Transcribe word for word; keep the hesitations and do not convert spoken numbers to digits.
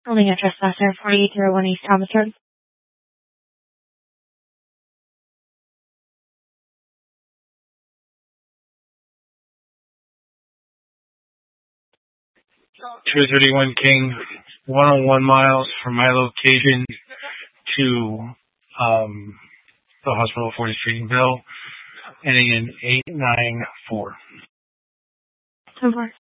Building address Master forty-eight oh one East Thomas Road. two thirty-one King, one oh one miles from my location to um, the hospital, fortieth Street in Ville, ending in eight nine four. ten four.